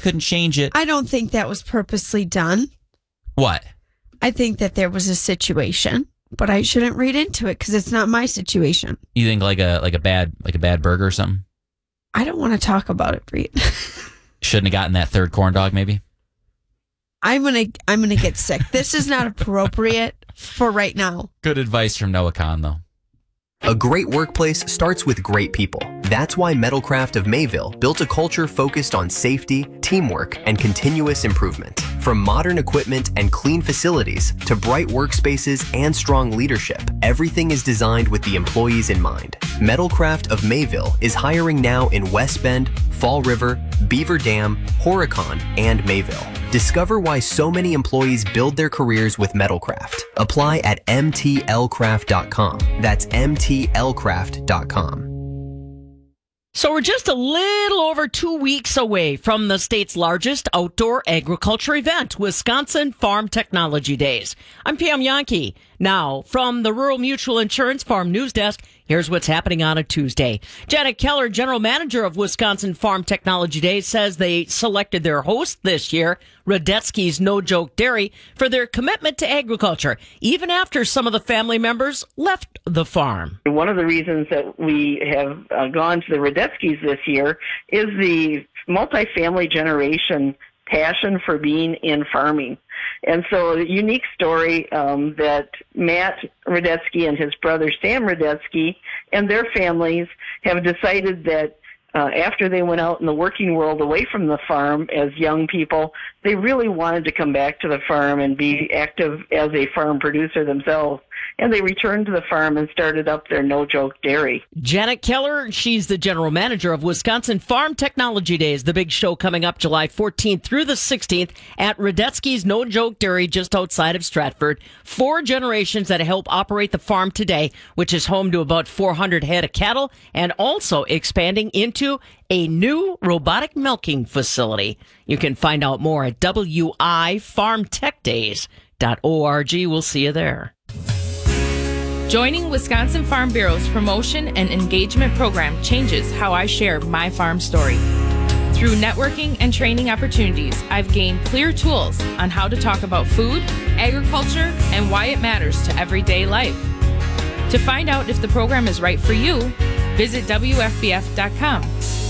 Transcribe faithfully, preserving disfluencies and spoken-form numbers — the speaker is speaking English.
just couldn't change it. I don't think that was purposely done. What? I think that there was a situation, but I shouldn't read into it because it's not my situation. You think like a like a bad like a bad burger or something? I don't want to talk about it, Reed. Shouldn't have gotten that third corn dog, maybe. I'm gonna I'm gonna get sick. This is not appropriate for right now. Good advice from Noah Kahn, though. A great workplace starts with great people. That's why Metalcraft of Mayville built a culture focused on safety, teamwork, and continuous improvement. From modern equipment and clean facilities to bright workspaces and strong leadership, everything is designed with the employees in mind. Metalcraft of Mayville is hiring now in West Bend, Fall River, Beaver Dam, Horicon, and Mayville. Discover why so many employees build their careers with Metalcraft. Apply at m t l craft dot com. That's m t l craft dot com. So we're just a little over two weeks away from the state's largest outdoor agriculture event, Wisconsin Farm Technology Days. I'm Pam Yankee. Now, from the Rural Mutual Insurance Farm News Desk, here's what's happening on a Tuesday. Janet Keller, General Manager of Wisconsin Farm Technology Days, says they selected their host this year, Radetzky's No Joke Dairy, for their commitment to agriculture, even after some of the family members left the farm. One of the reasons that we have uh, gone to the Radetzky's this year is the multifamily generation passion for being in farming. And so a unique story um, that Matt Radetzky and his brother Sam Radetzky and their families have decided that uh, after they went out in the working world away from the farm as young people, they really wanted to come back to the farm and be active as a farm producer themselves. And they returned to the farm and started up their No Joke Dairy. Janet Keller, she's the general manager of Wisconsin Farm Technology Days, the big show coming up July fourteenth through the sixteenth at Radetzky's No Joke Dairy just outside of Stratford. Four generations that help operate the farm today, which is home to about four hundred head of cattle and also expanding into a new robotic milking facility. You can find out more at w i farm tech days dot org. We'll see you there. Joining Wisconsin Farm Bureau's promotion and engagement program changes how I share my farm story. Through networking and training opportunities, I've gained clear tools on how to talk about food, agriculture, and why it matters to everyday life. To find out if the program is right for you, visit w f b f dot com.